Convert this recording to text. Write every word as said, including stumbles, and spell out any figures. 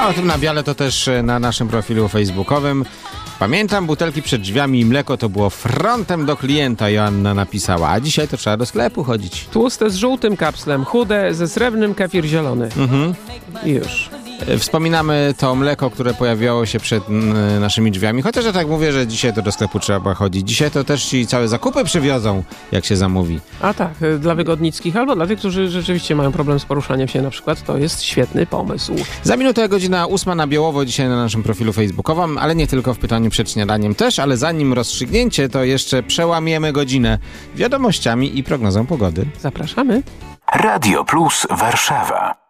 A o tym na Biale to też na naszym profilu facebookowym. Pamiętam, butelki przed drzwiami i mleko to było frontem do klienta, Joanna napisała. A dzisiaj to trzeba do sklepu chodzić. Tłuste z żółtym kapslem, chude ze srebrnym, kefir zielony. Mhm. I już. Wspominamy to mleko, które pojawiało się przed n, naszymi drzwiami. Chociaż ja tak mówię, że dzisiaj to do sklepu trzeba chodzić. Dzisiaj to też ci całe zakupy przywiozą, jak się zamówi. A tak, dla wygodnickich albo dla tych, którzy rzeczywiście mają problem z poruszaniem się na przykład, to jest świetny pomysł. Za minutę godzina ósma na Białowo dzisiaj na naszym profilu facebookowym, ale nie tylko w pytaniu przed śniadaniem też, ale zanim rozstrzygnięcie, to jeszcze przełamiemy godzinę wiadomościami i prognozą pogody. Zapraszamy. Radio Plus Warszawa.